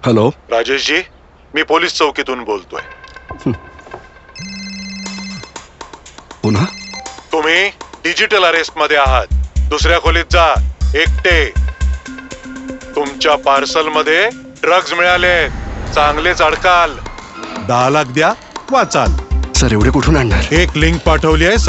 Hello राजेशजी, मी police चौकीतून बोलतोय. पुन्हा तुम्ही डिजिटल अरेस्ट मध्ये आहात. दुसऱ्या खोलीत जा, एकटे. तुमच्या पार्सल मध्ये ड्रग्ज मिळाले. चांगलेच अडकाल. 10 लाख द्या, वाचाल. सर एवढे कुठून आणणार? एक लिंक पाठवली आहे